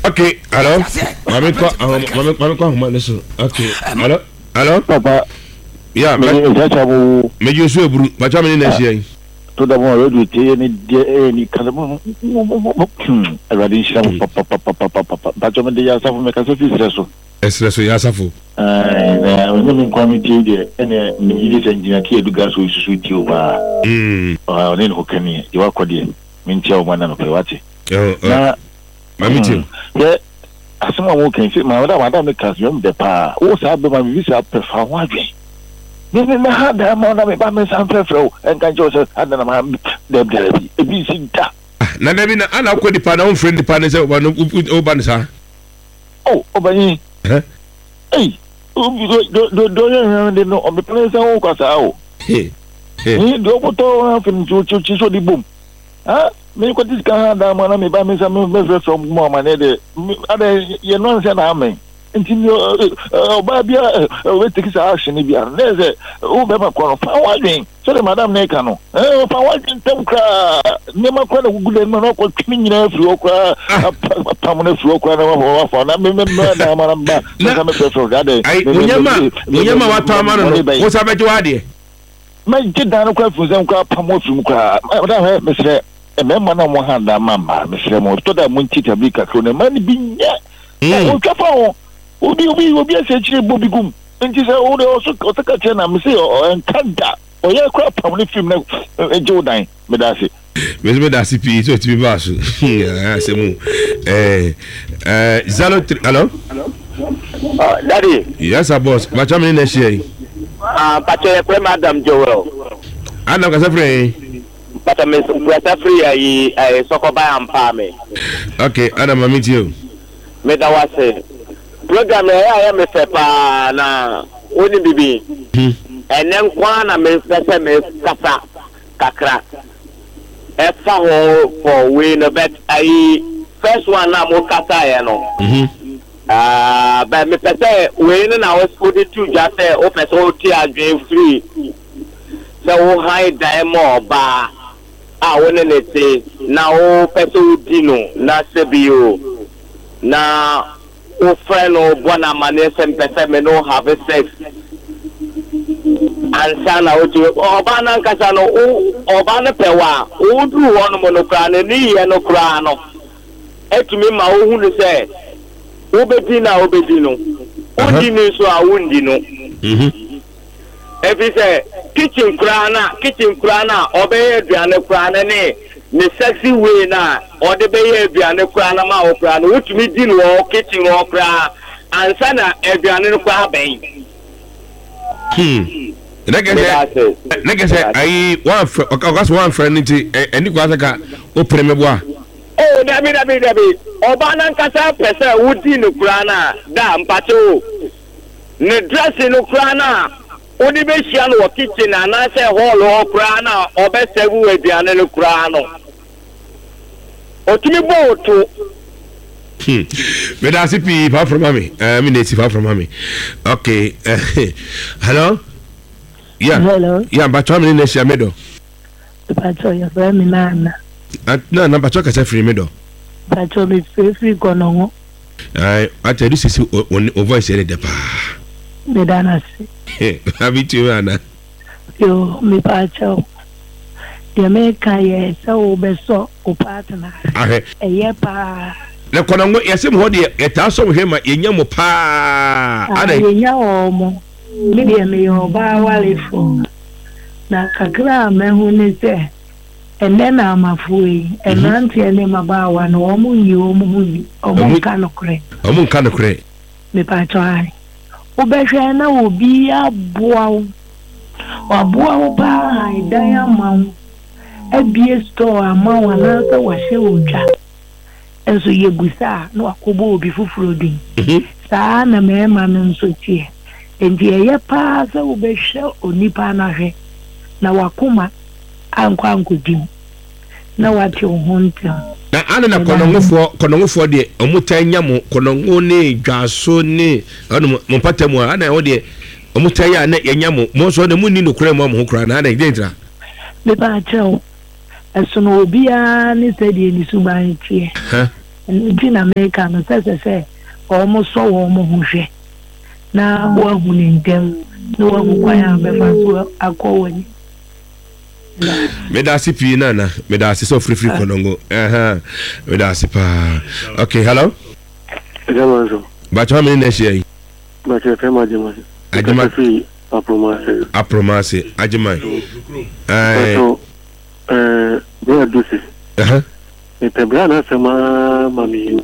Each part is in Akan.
Okay, hello. Mami ko homa ne so. Okay. Hello. Papa. Yeah, me you so eburu. Pacha me na hia yi. To da mo radio tie ni kala mo. Already sham papa. Pacha me de ya safu me ka so fi stresso. Stresso ya safu. Onye me kwa mi tie de ene me yidi engineer ki eduga so isusu tie o ba. Oni no kani. Di wa kode. Me ntia o mana no pe wate. Na mami tie. Yeah. Asema wo kan fi ma wada me kasem de pa. Wo sa be ma mi sa prefer ho adwen. Me had a man of a San Fefro and can Joseph and then I'm the Ebisita. Nanabina, and I'll quit the pan on friend the panels over Obansa. Oh, Obani. Hey, don't you know on the place of Ocasao? Hey, don't put all from Chicho the boom. Ah, make what this guy had a man of me by me some measure from Mamma. You're not saying amen. Babia, we take action if you are there. Oh, Bema Corn, Power so the Madame Necano. Oh, Power Temcra, never quite a good man of criminal Floca, a permanent Floca, for Namamba, Yama, what time what's up at your idea? My kid down for them crap, Pamosumka. I don't have Mr. A member of Mohanda Mamma, Mr. Motoda Muntita Bika, money being yet. Obi a search Bobby Goom. And she said, oh, they also got a catcher and say, and Kanda, or your crap on the film, Jordan, Medasi. Miss Medasi P. So to be Basu. Zalo, hello? Daddy. Yes, our boss. But I'm in a share. Pacha, Madam Joel. I know Casafre. But I'm free. I soccer by and palme. Okay, Adam, I meet you. Medawase. Program I am a sepa na uni bibi and then kwana me pese me kasa kakra efa ho for we no bet I first one na mo kasa ya no but me pese we no na was put to just say o pese o ti adwen free so o high demo ba woni ne te na o pese o di no na sebio na o friend or bona manese mpese me no have sex ansana o ti obana nkasa no obana pewa o du wonu mo no kra ne ni ye no kra no etumi ma o hu ne se obedi na obedi no odi ni so a wundi no ebi se kitchen kra na obeye aduane kra ne sexy way na or the bay aduane kra na ma o kra no utumi di no kitchen o kra ansa na aduane kra ben nigga say I one friend nti eni kwa saka o premeboa oh dabi obana nkasa pese udi no kra na da mpache o ne dress no kra na odi be hia no kitchen na say hall o kra na obesevu aduane no kra no otumi bo to me da sipi far from mommy me native far from mommy okay hello yeah hello yeah but how many next year medo but your friend me na no but ka say free medo but me free kono I tell you sisi o voice here de pa me dana si abi tu ana yo me pa chao ya me ka ye so beso o partner ye pa na kono ngo yesem ho de eta so hwema yenya mo pa ana yenya o mo me de me yo ba wale fo na kakra me hu ni se ene na amafui enanti ene mabawa no omu yi omu kanokre me pa chai obehwe na obi aboa ba idan ama ebie store ama wana se wahye odwa enso yegusa na wakobo obi fufuro din saa na mema no nso tie enti eye pa se obehwe onipa na hwe na wakoma anko na wati ohonte na ana na konongofo de omutanya mo konongo ne dwaso ne ono mo patamu ana wo de omutanya na yenya mo so de munni no kura mo hokura na ana identira me ba chao esono obia ni sedi ni subantie nti na America no sɛ almost so almost ho hwɛ na wa hu ne ntem na wa hu kwan a befa so akɔwani medasi pi nana medasi so free konongo medasi pa. Okay, hello Jamanzo bacho me na share bacho fe majima ajima apromase ajima so bro dusi tebra na sama mami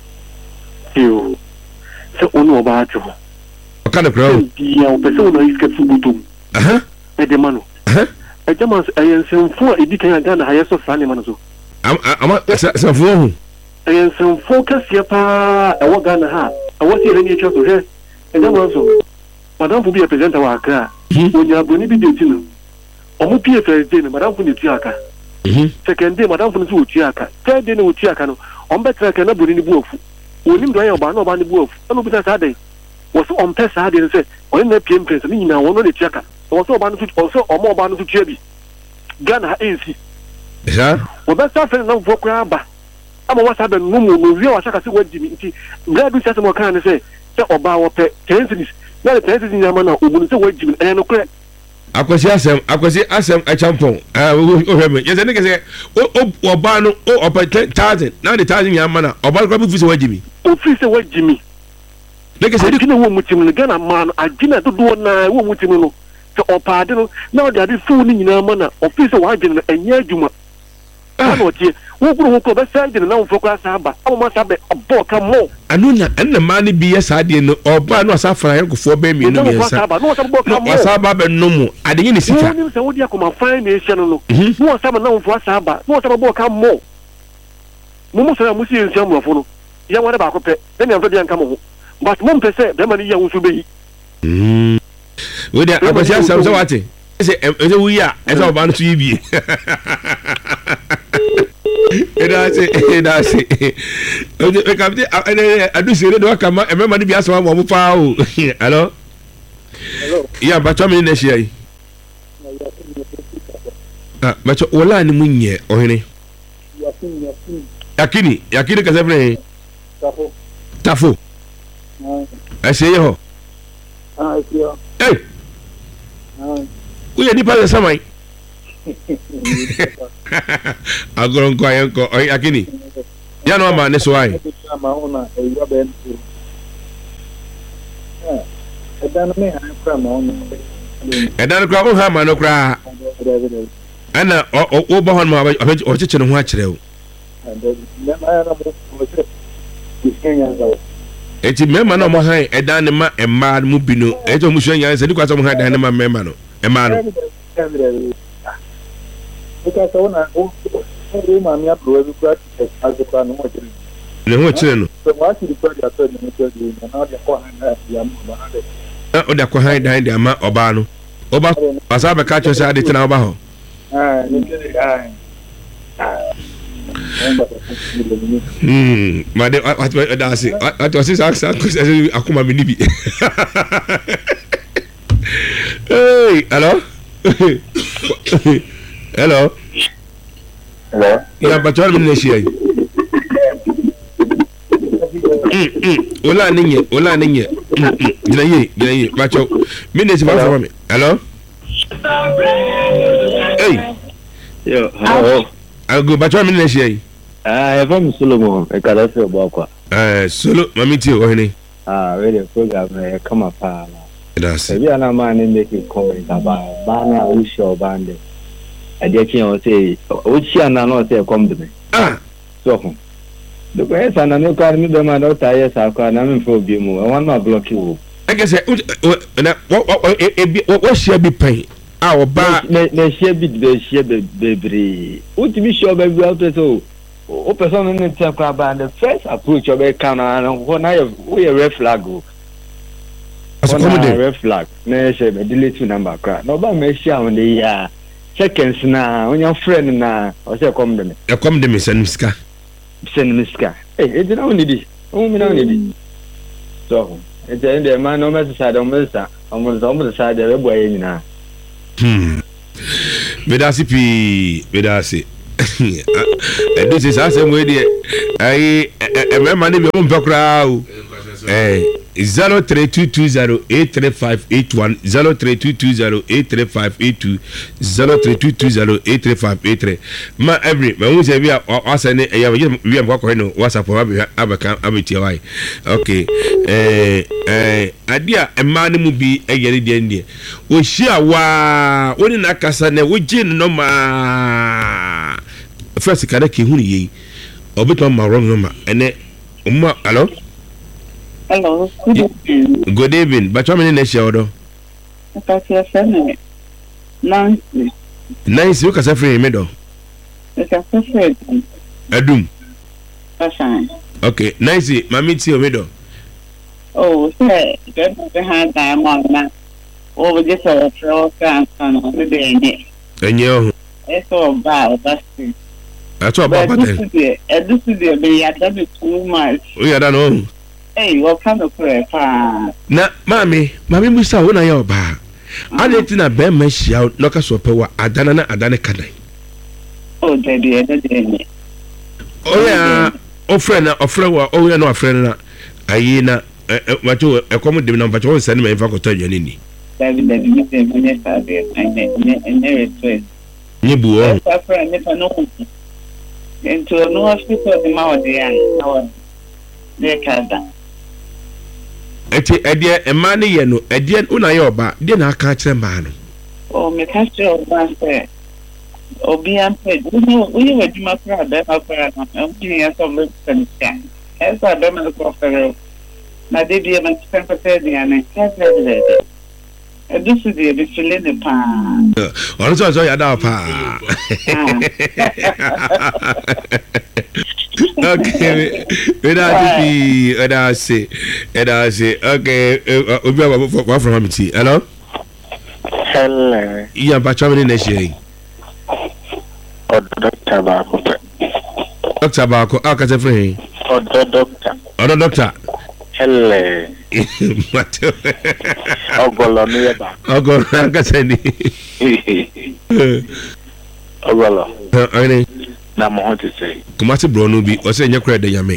tio se onu oba ajo kana kro dia o pese onu iske fubutum edemano Jamanzo ayensemfo edi kan aga na hayeso sane mano so ama sanfo hu ayensemfo kase pa ewo Ghana ha awo si reni echo so he Jamanzo madam fu bi represent wa Accra onya boni bi deti no omo PFS dey no madam fu ne ti aka second day madam fu ne so ti aka third day no ti aka no on betra ka na boni ni bu ofu onim do ya oba na oba ni bu ofu no bi sa dey wo so on pesa dey say on na PM prince ni nyina won no ti aka wo so oba no so omo oba no so tia bi Ghana ANC ja wo be sa fe na vo kra ba ama wa sa be no mu no wi wa saka se wadi nti gradu sa se mo kan ne say oba wo pe tensis na tensis nyama na obu se wadi no kra akwasi asem achampon o hweme yese ne kese oba no o opa 1000 na the 1000 nyama na oba ko bi fu se wadi mi o fi se wadi mi ne kese di na wo mutim no Ghana man agina dodo na wo mutim no se opa de no na o de ade fu ni nyina ma na o fi se wadi no enya adwuma na o tie wo guru ko be sa de na wo fokra sa ba o ma sa be obo ka mo anuna enna ma ni bi yesa de no oba no asafra yankofo be mi no yesa no asaba be no mu ade ni sika ni se wo dia ko ma fan ni ehia no no asaba na wo fo asaba no asaba bo ka mo mo so ya musi ensia mo fo no ya wore ba ko pe de ni anto dia nka mo but mo mpese be ma ni ya wo so be yi we dia akwasi asam so wate se wu ya esa oba no so yi edase o kapte adu sere do kama e mema ni bi asama mo pa o hello ya bacho me na shia yi bacho wala ni munye ohene yakini ka sebre tafo aseye ho aseye eh uye ni pa samai agoron ko ayenko oy akini ya no ma ne so ai edan kra ko ha ma no kra ana o bo hon ma o chiche no ho a kire o eti mema no mo han edan ne ma emma mu binu eti o mu hwan yan se di kwa so mo han edan ne ma mema no emma no because ona o ma mi apro we kura azukwa no mo chiri ne ho chiri no so wa chiri kwa ya to ni to di na de ko han na ya mo ba de o da ko han dan de ama oba no oba asa be ka cho sa de tina oba ho ni ke ma de da se at se sa akuma mi ni bi hey hello hello ya bacho mi ne shia ola ninye gina ye bacho mi ne si ba fa mi hello hey yo hello ago bacho mi ne shia e fa mi Solomon e kala se obo akwa solo mami ti o hene we the program e kama pa that's e bi ana ma ne make comment about ba na o show bande ade ki o say o chi ana no say come to me so ho do ko esa na ne ka mi be ma do ta yes akwa na me fo bi mu e wan na block you I guess na what share be pain o ba na share bi be share bebre o ti bi show be bi out so o person no ti akwa ba the first approach o be kan na na ye red flag o red flag na she be delete number kra no ba me share on the ya seconds na onya friend na o say come dem e come dem seniska e dina oni di o mi na oni di so e je ndem ma no me sa do me sa o mo sa de re bo ye nyina bedasi pi bedasi this is asem we dey ai emema ne bi o mpa kra o 0322083581 0322083582 0322083583 ma every ma hu say we asane we am kwakọ no WhatsApp abaka abetia wai okay adia emma ne mu bi eyere de ndie o hia wa woni na kasa na wo gye no ma first kada ke hu ni obeto ma wrong no ma ene umma hello. Hello, good evening. But how many next year odo? Nancy. Nancy, you can say free me do. Adum. Fine. Okay, Nancy, mami ti o me do. Oh, say, get behind diamond na. Over just a floor can on the day. And you? It's all about that's it. That's all about that. This is the way I done it too much. We are done. Hey, what kind of prayer? Na mami musa wona ya oba. Aneti na be mehia no ka so pewa adana na adane kadan. Oh, daddy. Oh yeah, ofre wa oh yeah no afre na ayi na wato ekomo dem na mpacho send me fa koto adwane ni. Daddy me say me sabe and stress. Ni buo. Afre me fa no. Into no hospital the ma ode ya. Ne kada. Eti edie emma ne ye no edie una ye oba de na aka kire mba no o me ka kire oba se obi ampe we waduma kra be ma kra na obi ya so me pensia esa be ma ko fere na de bi ma tempa te dia ne kase edu su de bi file ne pa ono so ya da pa okay and I say okay what from Amity hello yeah but how many next year Dr. Bako aka se free doctor hello ogolo ni ba ogolo aka se ni ogolo ani na mo to say kumasi bro no bi o say nyekra de nyame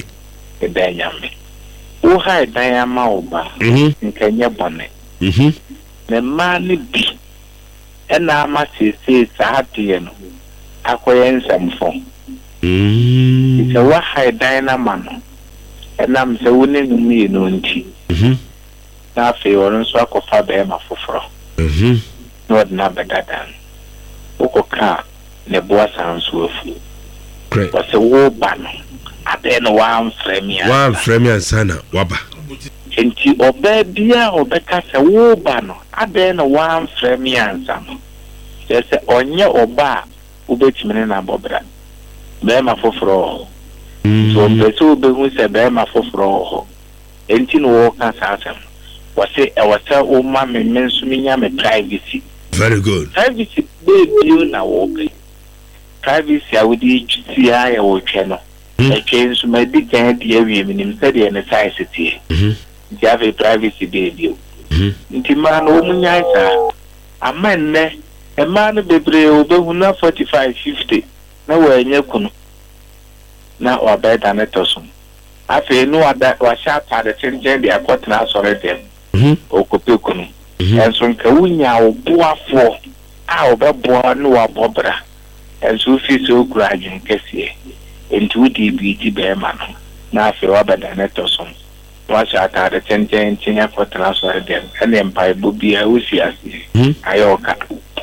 o ha dan ama oba nkanye bone ne ma ne bi ena ama sese saate no akoye nsamfo se wa ha dan na ma no ena mse woni numi no nti na fe wono so akofa be ma foforo no na bedadan ukoka ne boa sanso afu great was a war ban abe no one frame sana waba enti oba bia obeka se wo ba no abe no one frame ansano se onye oba ubetime na bobra be ma foforo so beso be hu se be ma foforo enti no wo ka asem wase wasa o ma me mensu minya me privacy very good privacy be bio na wo be privacy awudi tia ya wo tweno e twenso ma di kan di awie minim se de ne size tie di ave privacy be bio nti ma no munya isa amenne e ma no bebre obehu na 45-50 na wa nya kunu na wa beta na tosun afi no ada wa sha ta de chenje de akotna asore dem okope kunu enso nka wunya obuafo a obeboa no wa bobra enso fi so kuraje kese entu di bi ti be ma no na afi wa beta na tosun wa sha ta de chenje chenye akotna asore dem ene mpa bobi a usi asi ayoka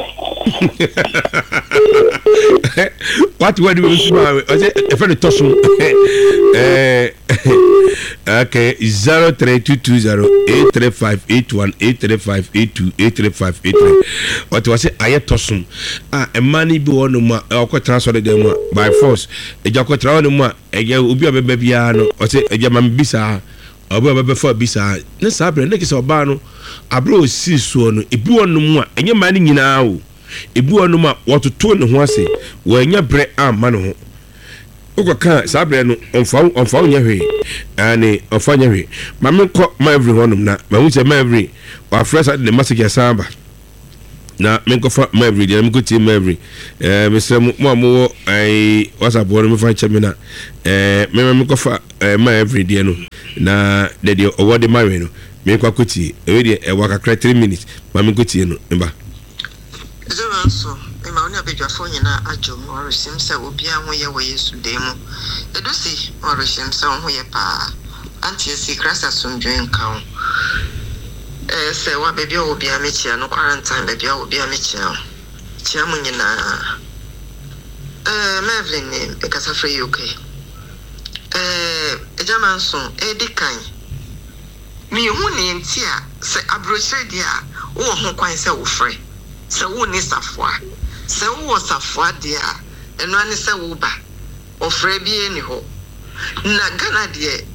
what do you say? If I toss okay 0322083581 what was it? I tossum a money be one ma transfer them by force a jacko travel ma a ubi a babyano or say a jaman bisa or before bisa no sabre next or bano a bro si so no a bu on more and your money now. Ebu onuma watoto ne ho ase wo nya bre amma ne ho ukoka sabre no onfa nya hwe ani onfa nya hwe mame ko ma every honum na ma hu se ma every wa fresh at the message samba na menkofa Maverick na menkoti Maverick mesɛ mo amowo WhatsApp wo no mefa nkyɛ me na menkofa Maverick deɛ no na de ɔwɔ de mawe no menkwa koti ewe de ɛwɔ kakra 3 minutes ma menkoti no mba so ma woni abedwafo nyina adwo mo resim sɛ obia ho yɛ wɔ Yesu de mu edusi mo resim sɛ ho yɛ pa anti si krasa sumdwen kan sɛ wa baabi a obia mechia no quarantine baabi a obia mechia chia mo nyina Mevlin ne bekasa frɛ UK ejaman so edikan mi hu ne ntia sɛ abrochire dia wo ho kwan sɛ wo frɛ sɛ wo ni safwa sɛ wo safwa dia eno ani sɛ wo ba o frɛ bi eni ho na Ghana de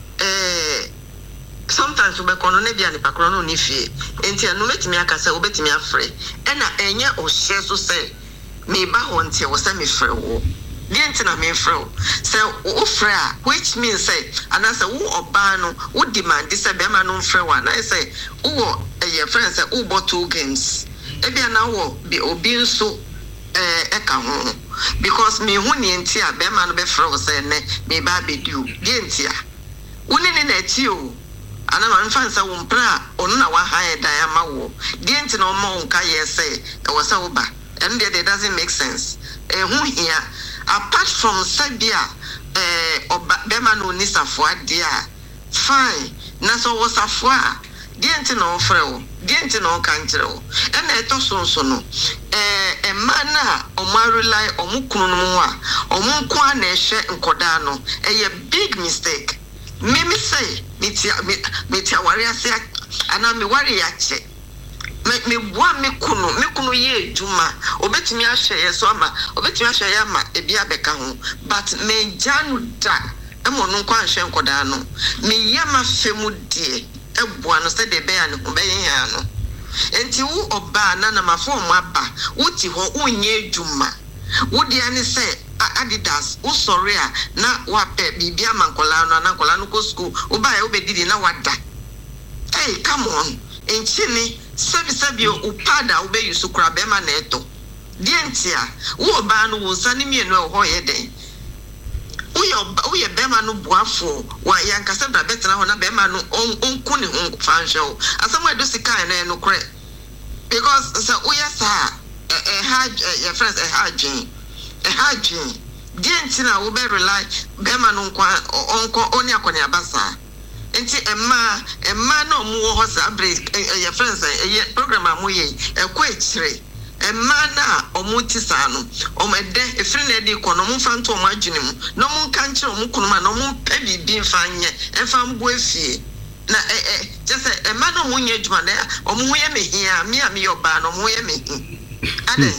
sometimes we kono ne bia ne pakro no ni fie enti eno metimi aka sɛ wo betimi afrɛ ɛna enye o hye so sɛ me ba ho ntia wo sɛ me frɛ wo di enti na me frɛ wo sɛ wo frɛ a which means say anasa wo oba no wo demand sɛ be ma no frɛ wa na sɛ wo your friends say wo bought 2 games ebia na wo bi obi nso eka ho because me hu ne enti a be ma no be frɛ wo sɛ ne me ba be di enti a wo ne na ti o ana man fan sa wo mpra ono na wa ha e dan ama wo di enti na o ma nka ye sɛ e wo sɛ wo ba and it doesn't make sense hu here apart from sabia be ma no ni safo ade a fine na so wo safo a di enti na o frɛ wo di enti na o kan kyerɛ wo ɛna eto so no ma na o ma rely o mu kunu no mu a o mu nko a na ehwe nkoda no big mistake me say me tia wari ase ana me wari ya che me boa me kunu ye djuma obetimi ahwe ye so ama obetimi ahwe ye ama ebi abeka ho but me janu da emo no nko ahwe nkoda no me yama femu die eboa no se de be ya ne ho be ya no enti wo oba na mafo mo aba wuti ho unye djuma wodi ani se Adidas wo sorry a na wa pe bibia mankola no na nkola no ko school wo ba ya obedidi na wada hey come on enchini sabi upada ube yusukura bema na eto dientia wo ba no wo sani mienu e ho ye den uye bema no buafo wa yankasa bra betena ho na bema no onku ne ho fansho asamu edo sika na no kre because sa uya sa your friends hajin dientina wo be rely bema no onko oni akoni abasa enti emma no mu wo hosa break your friends program amoye ekọ ekire emma na omuti sa no omede efiri na di kono mu fanto omo adwene mu no mu kan kire omu kunu ma no mu pa bibi mfa nye emfa mbo afie na just emma no mu nye adwuma na omu ho ye mehia me yoba no mu ye mehi ade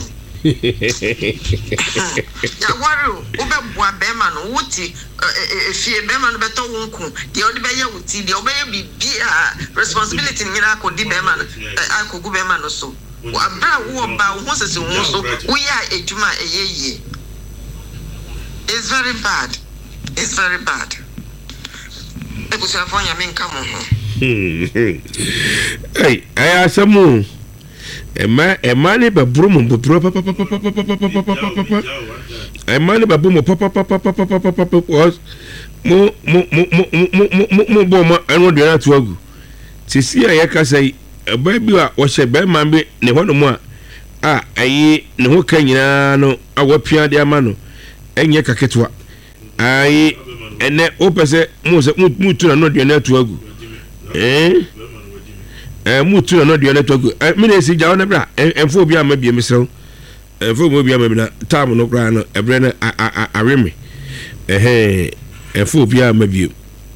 ya waru obeboa bema no wuti efie bema no beto wonku de odi be ye wuti de obeye bibia responsibility nyina akodi bema no akogu bema no so wa bra wo ba wo sese wo so wo ya ejuma eyeye it's very bad ebusa fonya menka mo ho hey ayasamu Emma ne baburu mo bobro papa Emma ne babu mo papa mo bo mo eno de na to agu sisi a yaka sai eba bi a wo hye be ma be ne ho no mo a ayi ne ho kan nyina no awapia de ama no enye kaketwa ayi ene o pese mo se mu tu na no de na to agu mutu no de na to agu me na si ja wona bra enfo bi ama bie mesrew enfo mo bi ama na tam no kra no ebre na aweme enfo bi ama bie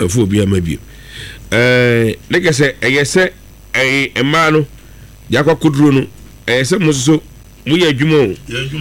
like say eyese ema no yakwa kuduro no eyese muso mu ya adwuma o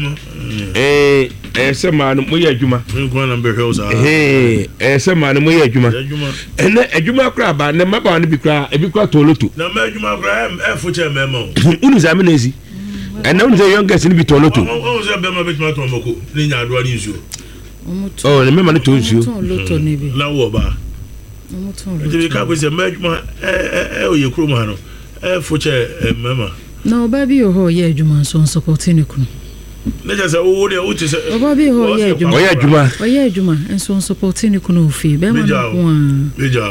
eyese ma no mu ya adwuma nko na mbe hwe sa eyese ma no mu ya adwuma ene adwuma kra ba ne maba no bi kra toloto na ma adwuma kra fo che mema unu za me nezi ene unu ze youngest ni bi toloto o ze be ma be tuma to mako ni nya ado ani nsuo oh ne mema no to nsuo toloto ni bi la wo ba nti ka ko se ma adwuma o ye kro ma no fo che mema na oba bi ho ye adwuma so supporting ne kunu ne just wo de wo te se oba bi ho ye adwuma oye adwuma enso supporting ne kunu ofi be ma no ko a